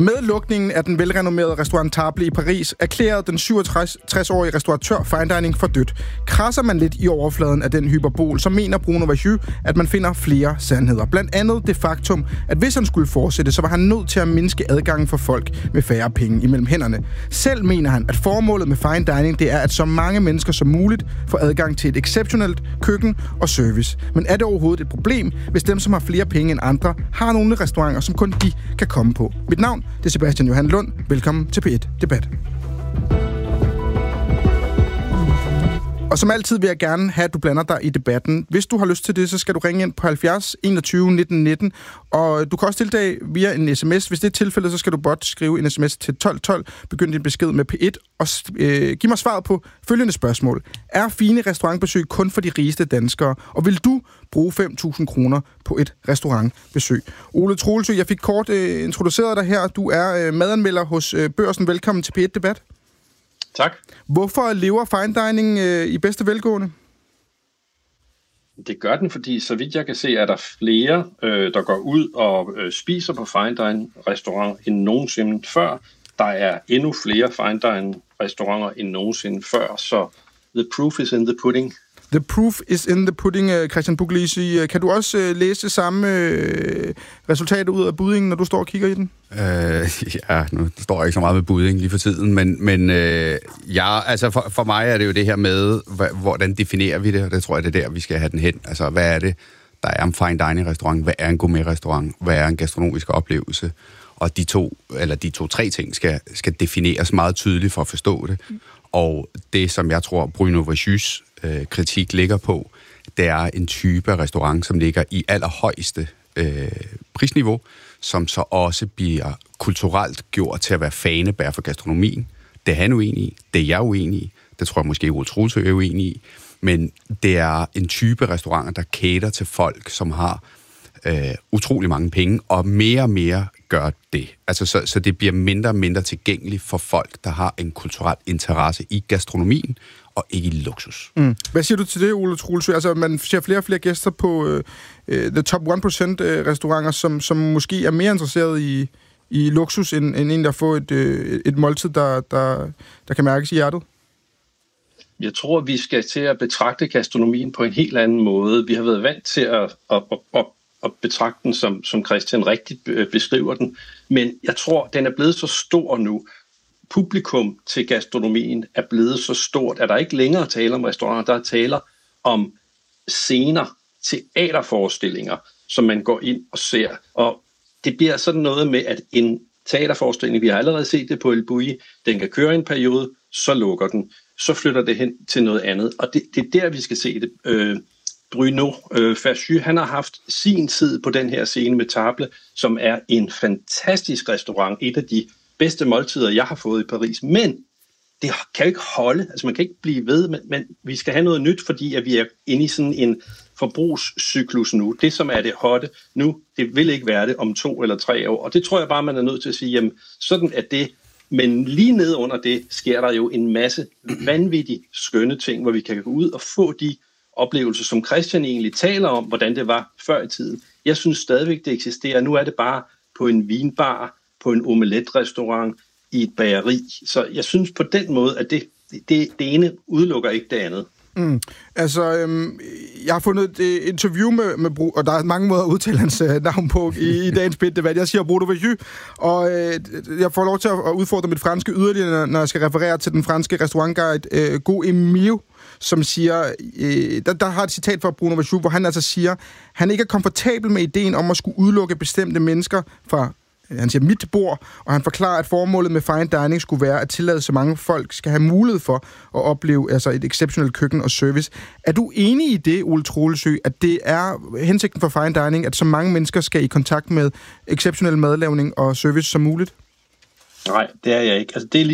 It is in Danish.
Med lukningen af den velrenommerede restaurant Table i Paris erklærede den 67-årige restauratør fine dining for dødt. Krasser man lidt i overfladen af den hyperbol, så mener Bruno Verjus, at man finder flere sandheder. Blandt andet det faktum, at hvis han skulle fortsætte, så var han nødt til at mindske adgangen for folk med færre penge imellem hænderne. Selv mener han, at formålet med fine dining, det er, at så mange mennesker som muligt får adgang til et exceptionelt køkken og service. Men er det overhovedet et problem, hvis dem, som har flere penge end andre, har nogle restauranter, som kun de kan komme på? Mit navn, det er Sebastian Johan Lund. Velkommen til P1 Debat. Og som altid vil jeg gerne have, at du blander dig i debatten. Hvis du har lyst til det, så skal du ringe ind på 70 21 19 19. Og du kan også deltage via en sms. Hvis det er tilfældet, så skal du blot skrive en sms til 1212. Begynd din besked med P1 og giv mig svaret på følgende spørgsmål. Er fine restaurantbesøg kun for de rigeste danskere? Og vil du bruge 5.000 kroner på et restaurantbesøg? Ole Troelsø, jeg fik kort introduceret dig her. Du er madanmelder hos Børsen. Velkommen til P1 Debat. Tak. Hvorfor lever fine dining i bedste velgående? Det gør den, fordi så vidt jeg kan se, er der flere, der går ud og spiser på fine dining restauranter end nogensinde før. Der er endnu flere fine dining restauranter end nogensinde før, så the proof is in the pudding. The proof is in the pudding, Christian Puglisi. Kan du også læse samme resultater ud af buddingen, når du står og kigger i den? Ja, nu står jeg ikke så meget med budding lige for tiden, men altså for mig er det jo det her med, hvordan definerer vi det, og det tror jeg, det er der, vi skal have den hen. Altså, hvad er det, der er en fine dining restaurant? Hvad er en gourmet-restaurant? Hvad er en gastronomisk oplevelse? Og de tre ting skal defineres meget tydeligt for at forstå det. Og det, som jeg tror, Bruno Verjus kritik ligger på, det er en type af restaurant, som ligger i allerhøjeste prisniveau, som så også bliver kulturelt gjort til at være fanebær for gastronomien. Det er han uenig i, det er jeg uenig i, det tror jeg måske Ole Troelsø er uenig i, men det er en type restauranter, der cater til folk, som har utrolig mange penge, og mere gør det. Altså, så det bliver mindre og mindre tilgængeligt for folk, der har en kulturel interesse i gastronomien, og ikke i luksus. Hvad siger du til det, Ole Troelsø? Altså, man ser flere og flere gæster på the top 1% restauranter, som måske er mere interesseret i luksus, end en, der får et måltid, der kan mærkes i hjertet. Jeg tror, vi skal til at betragte gastronomien på en helt anden måde. Vi har været vant til at betragte den, som Christian rigtigt beskriver den. Men jeg tror, den er blevet så stor nu. Publikum til gastronomien er blevet så stort, at der ikke længere taler om restauranter, der taler om scener, teaterforestillinger, som man går ind og ser. Og det bliver sådan noget med, at en teaterforestilling, vi har allerede set det på El Bulli, den kan køre en periode, så lukker den, så flytter det hen til noget andet. Og det er der, vi skal se det. Bruno Verjus, han har haft sin tid på den her scene med Table, som er en fantastisk restaurant, et af de bedste måltider, jeg har fået i Paris. Men det kan jo ikke holde, altså man kan ikke blive ved, men vi skal have noget nyt, fordi at vi er inde i sådan en forbrugscyklus nu. Det, som er det hotte nu, det vil ikke være det om 2 eller 3 år. Og det tror jeg bare, man er nødt til at sige, jamen sådan er det. Men lige ned under det sker der jo en masse vanvittigt skønne ting, hvor vi kan gå ud og få de oplevelser, som Christian egentlig taler om, hvordan det var før i tiden. Jeg synes stadigvæk, det eksisterer. Nu er det bare på en vinbar, på en omeletrestaurant, i et bageri. Så jeg synes på den måde, at det ene udelukker ikke det andet. Altså, jeg har fundet et interview med og der er mange måder at udtale hans navn på i dagens P1-debat. Jeg siger Bruno Verjus, og jeg får lov til at udfordre mit franske yderligere, når jeg skal referere til den franske restaurantguide Go Emilio, som siger, der har et citat fra Bruno Verjus, hvor han altså siger, han ikke er komfortabel med ideen om at skulle udelukke bestemte mennesker fra, han siger, mit bord, og han forklarer, at formålet med fine dining skulle være at tillade så mange folk skal have mulighed for at opleve altså et exceptionelt køkken og service. Er du enig i det, Ole Troelsø, at det er hensigten for fine dining, at så mange mennesker skal i kontakt med exceptionel madlavning og service som muligt? Nej, det er jeg ikke. Altså, det er